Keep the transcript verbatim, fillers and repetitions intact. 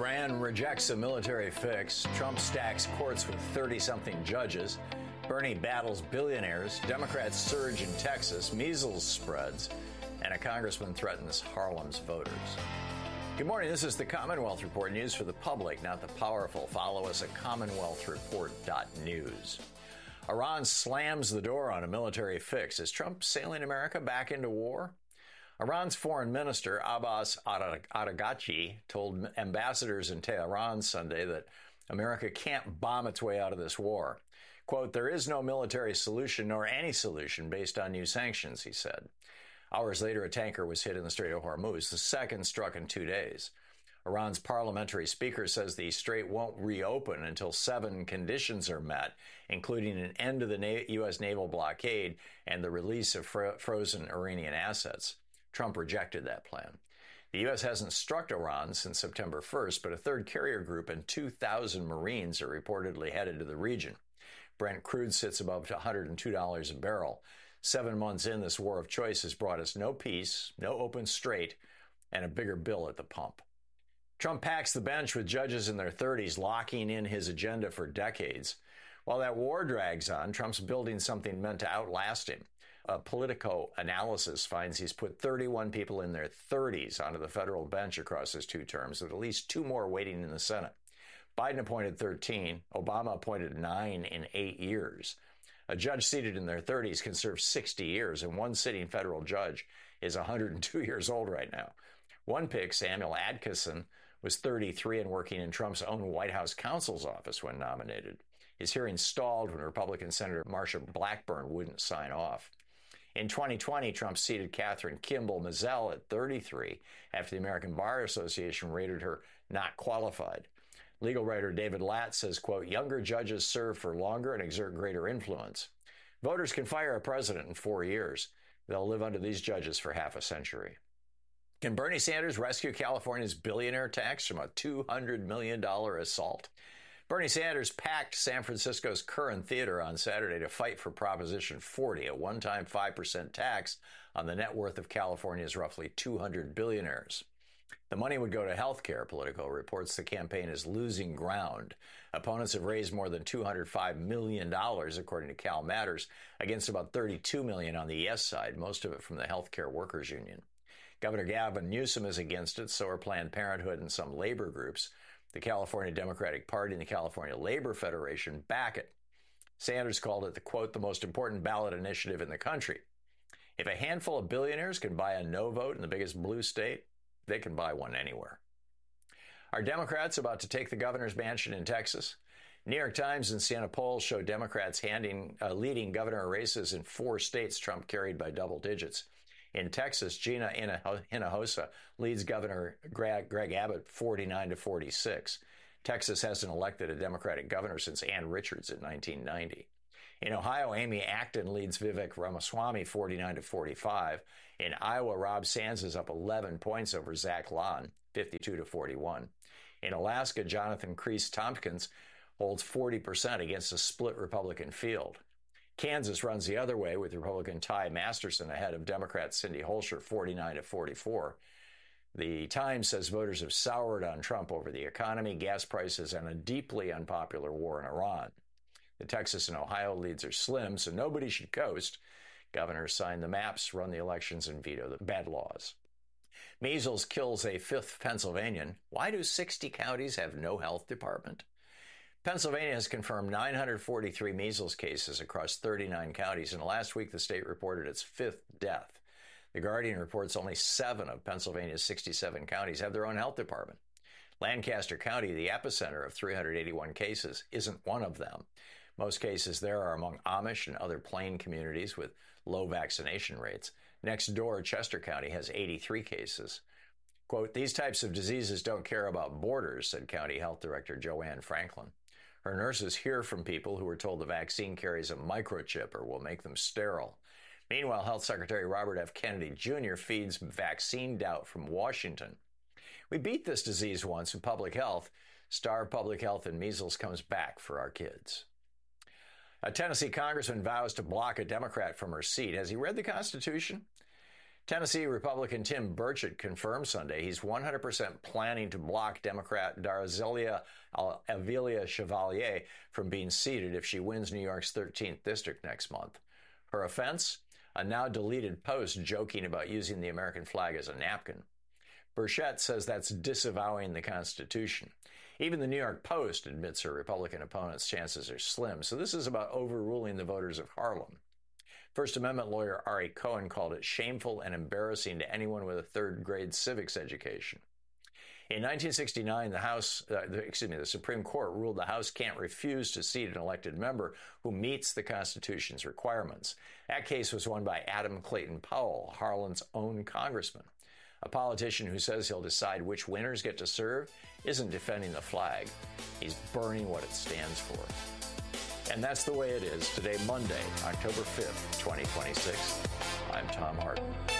Iran rejects a military fix. Trump stacks courts with thirty-something judges. Bernie battles billionaires. Democrats surge in Texas. Measles spreads. And a congressman threatens Harlem's voters. Good morning. This is the Commonwealth Report, news for the public, not the powerful. Follow us at commonwealth report dot news. Iran slams the door on a military fix. Is Trump sailing America back into war? Iran's foreign minister, Abbas Araghchi, told ambassadors in Tehran Sunday that America can't bomb its way out of this war. Quote, there is no military solution nor any solution based on new sanctions, he said. Hours later, a tanker was hit in the Strait of Hormuz, the second struck in two days. Iran's parliamentary speaker says the strait won't reopen until seven conditions are met, including an end to the U S naval blockade and the release of fro- frozen Iranian assets. Trump rejected that plan. The U S hasn't struck Iran since September first, but a third carrier group and two thousand Marines are reportedly headed to the region. Brent crude sits above one hundred two dollars a barrel. Seven months in, this war of choice has brought us no peace, no open strait, and a bigger bill at the pump. Trump packs the bench with judges in their thirties, locking in his agenda for decades. While that war drags on, Trump's building something meant to outlast him. A Politico analysis finds he's put thirty-one people in their thirties onto the federal bench across his two terms, with at least two more waiting in the Senate. Biden appointed thirteen. Obama appointed nine in eight years. A judge seated in their thirties can serve sixty years, and one sitting federal judge is one hundred two years old right now. One pick, Samuel Atkinson, was thirty-three and working in Trump's own White House counsel's office when nominated. His hearing stalled when Republican Senator Marsha Blackburn wouldn't sign off. In twenty twenty, Trump seated Catherine Kimball Mizell at thirty-three after the American Bar Association rated her not qualified. Legal writer David Latt says, quote, younger judges serve for longer and exert greater influence. Voters can fire a president in four years. They'll live under these judges for half a century. Can Bernie Sanders rescue California's billionaire tax from a two hundred million dollars assault? Bernie Sanders packed San Francisco's Curran Theater on Saturday to fight for Proposition forty, a one-time five percent tax on the net worth of California's roughly two hundred billionaires. The money would go to health care, Politico reports. The campaign is losing ground. Opponents have raised more than two hundred five million dollars, according to Cal Matters, against about thirty-two million dollars on the yes side, most of it from the Health Care Workers Union. Governor Gavin Newsom is against it, so are Planned Parenthood and some labor groups. The California Democratic Party and the California Labor Federation back it. Sanders called it the, quote, the most important ballot initiative in the country. If a handful of billionaires can buy a no vote in the biggest blue state, they can buy one anywhere. Are Democrats about to take the governor's mansion in Texas? New York Times and Siena polls show Democrats handing, uh, leading governor races in four states Trump carried by double digits. In Texas, Gina Hinojosa leads Governor Greg, Greg Abbott forty-nine to forty-six. Texas hasn't elected a Democratic governor since Ann Richards in nineteen ninety. In Ohio, Amy Acton leads Vivek Ramaswamy forty-nine to forty-five. In Iowa, Rob Sands is up eleven points over Zach Lahn, fifty-two to forty-one. In Alaska, Jonathan Kreese Tompkins holds forty percent against a split Republican field. Kansas runs the other way with Republican Ty Masterson ahead of Democrat Cindy Holscher forty-nine to forty-four. The Times says voters have soured on Trump over the economy, gas prices, and a deeply unpopular war in Iran. The Texas and Ohio leads are slim, so nobody should coast. Governors sign the maps, run the elections, and veto the bad laws. Measles kills a fifth Pennsylvanian. Why do sixty counties have no health department? Pennsylvania has confirmed nine hundred forty-three measles cases across thirty-nine counties, and last week the state reported its fifth death. The Guardian reports only seven of Pennsylvania's sixty-seven counties have their own health department. Lancaster County, the epicenter of three hundred eighty-one cases, isn't one of them. Most cases there are among Amish and other plain communities with low vaccination rates. Next door, Chester County has eighty-three cases. Quote, these types of diseases don't care about borders, said County Health Director Joanne Franklin. Her nurses hear from people who were told the vaccine carries a microchip or will make them sterile. Meanwhile, Health Secretary Robert F. Kennedy Junior feeds vaccine doubt from Washington. We beat this disease once in public health. Star of public health and measles comes back for our kids. A Tennessee congressman vows to block a Democrat from her seat. Has he read the Constitution? Tennessee Republican Tim Burchett confirmed Sunday he's one hundred percent planning to block Democrat Darzelia Avilia Chevalier from being seated if she wins New York's thirteenth district next month. Her offense? A now deleted post joking about using the American flag as a napkin. Burchett says that's disavowing the Constitution. Even the New York Post admits her Republican opponent's chances are slim, so this is about overruling the voters of Harlem. First Amendment lawyer Ari Cohen called it shameful and embarrassing to anyone with a third-grade civics education. In nineteen sixty-nine, the House, uh, the, excuse me, the Supreme Court ruled the House can't refuse to seat an elected member who meets the Constitution's requirements. That case was won by Adam Clayton Powell, Harlan's own congressman. A politician who says he'll decide which winners get to serve isn't defending the flag. He's burning what it stands for. And that's the way it is today, Monday, October fifth, twenty twenty-six. I'm Tom Harden.